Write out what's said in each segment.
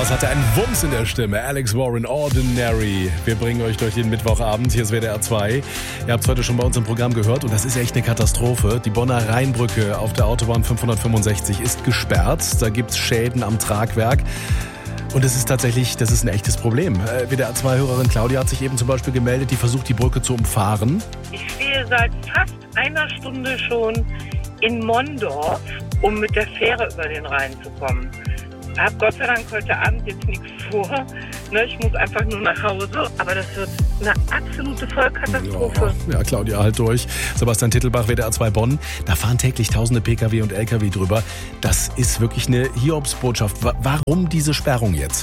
Das hatte einen Wumms in der Stimme. Alex Warren, Ordinary. Wir bringen euch durch den Mittwochabend. Hier ist WDR 2. Ihr habt es heute schon bei uns im Programm gehört und das ist echt eine Katastrophe. Die Bonner Rheinbrücke auf der Autobahn 565 ist gesperrt. Da gibt es Schäden am Tragwerk. Und das ist ein echtes Problem. WDR 2-Hörerin Claudia hat sich eben zum Beispiel gemeldet, die versucht, die Brücke zu umfahren. Ich stehe seit fast einer Stunde schon in Mondorf, um mit der Fähre über den Rhein zu kommen. Ich habe Gott sei Dank heute Abend jetzt nichts vor. Ich muss einfach nur nach Hause. Aber das wird eine absolute Vollkatastrophe. Ja, Claudia, halt durch. Sebastian Tittelbach, WDR 2 Bonn. Da fahren täglich tausende Pkw und Lkw drüber. Das ist wirklich eine Hiobsbotschaft. Warum diese Sperrung jetzt?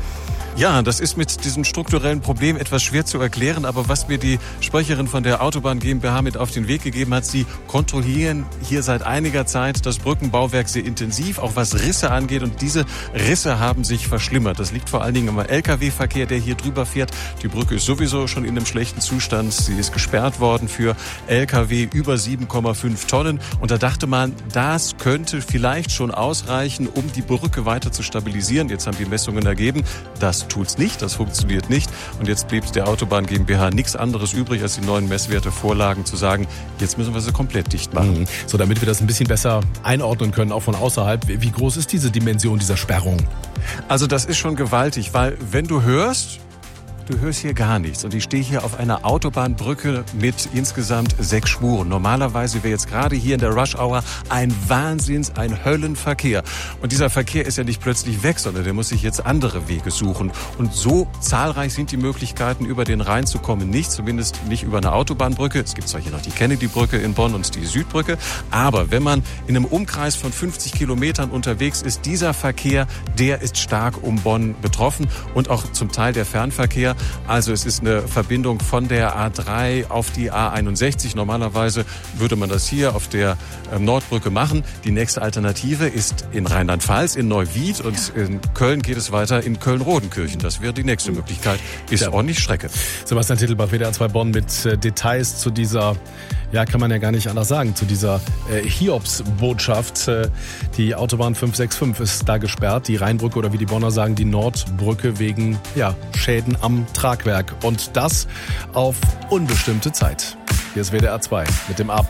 Ja, das ist mit diesem strukturellen Problem etwas schwer zu erklären, aber was mir die Sprecherin von der Autobahn GmbH mit auf den Weg gegeben hat, sie kontrollieren hier seit einiger Zeit das Brückenbauwerk sehr intensiv, auch was Risse angeht, und diese Risse haben sich verschlimmert. Das liegt vor allen Dingen am Lkw-Verkehr, der hier drüber fährt. Die Brücke ist sowieso schon in einem schlechten Zustand. Sie ist gesperrt worden für Lkw über 7,5 Tonnen und da dachte man, das könnte vielleicht schon ausreichen, um die Brücke weiter zu stabilisieren. Jetzt haben die Messungen ergeben, das tut's nicht, das funktioniert nicht. Und jetzt blieb der Autobahn GmbH nichts anderes übrig, als die neuen Messwerte vorlagen, zu sagen, jetzt müssen wir sie komplett dicht machen. So, damit wir das ein bisschen besser einordnen können, auch von außerhalb. Wie groß ist diese Dimension dieser Sperrung? Also das ist schon gewaltig, weil wenn du hörst hier gar nichts. Und ich stehe hier auf einer Autobahnbrücke mit insgesamt 6 Spuren. Normalerweise wäre jetzt gerade hier in der Rush-Hour ein Höllenverkehr. Und dieser Verkehr ist ja nicht plötzlich weg, sondern der muss sich jetzt andere Wege suchen. Und so zahlreich sind die Möglichkeiten, über den Rhein zu kommen, nicht. Zumindest nicht über eine Autobahnbrücke. Es gibt zwar hier noch die Kennedy-Brücke in Bonn und die Südbrücke. Aber wenn man in einem Umkreis von 50 Kilometern unterwegs ist, dieser Verkehr, der ist stark um Bonn betroffen und auch zum Teil der Fernverkehr. Also es ist eine Verbindung von der A3 auf die A61. Normalerweise würde man das hier auf der Nordbrücke machen. Die nächste Alternative ist in Rheinland-Pfalz, in Neuwied, und in Köln geht es weiter in Köln-Rodenkirchen. Das wäre die nächste Möglichkeit. Ist ordentlich Strecke. Sebastian Tittelbach, WDR 2 Bonn mit Details zu dieser, ja, kann man ja gar nicht anders sagen, zu dieser Hiobsbotschaft. Die Autobahn 565 ist da gesperrt, die Rheinbrücke oder wie die Bonner sagen, die Nordbrücke wegen Schäden am Tragwerk. Und das auf unbestimmte Zeit. Hier ist WDR 2 mit dem Abend.